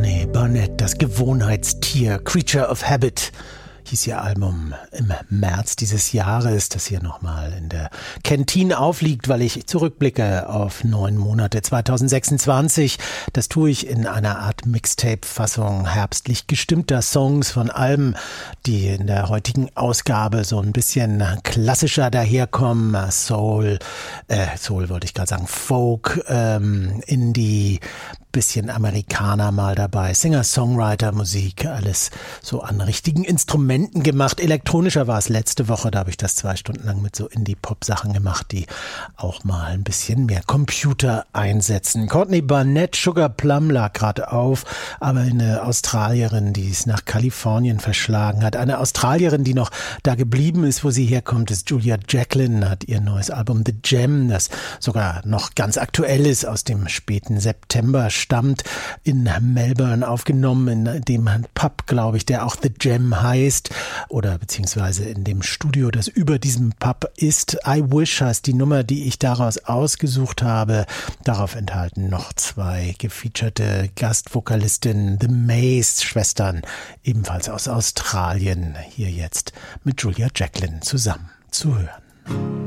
Courtney Barnett, das Gewohnheitstier, Creature of Habit, hieß ihr Album im März dieses Jahres, das hier nochmal in der Kantine aufliegt, weil ich zurückblicke auf 9 Monate 2026. Das tue ich in einer Art Mixtape-Fassung herbstlich gestimmter Songs von Alben, die in der heutigen Ausgabe so ein bisschen klassischer daherkommen. Soul wollte ich gerade sagen, Folk, Indie, bisschen Amerikaner mal dabei, Singer-Songwriter-Musik, alles so an richtigen Instrumenten gemacht. Elektronischer war es letzte Woche, da habe ich das 2 Stunden lang mit so Indie-Pop-Sachen gemacht, die auch mal ein bisschen mehr Computer einsetzen. Courtney Barnett, Sugar Plum lag gerade auf, aber eine Australierin, die es nach Kalifornien verschlagen hat. Eine Australierin, die noch da geblieben ist, wo sie herkommt, ist Julia Jacklin, hat ihr neues Album The Gem, das sogar noch ganz aktuell ist, aus dem späten September stammt, in Melbourne aufgenommen, in dem Pub, glaube ich, der auch The Gem heißt, oder beziehungsweise in dem Studio, das über diesem Pub ist. I Wish heißt die Nummer, die ich daraus ausgesucht habe. Darauf enthalten noch 2 gefeaturete Gastvokalistinnen, The Mays-Schwestern, ebenfalls aus Australien, hier jetzt mit Julia Jacklin zusammen zu hören.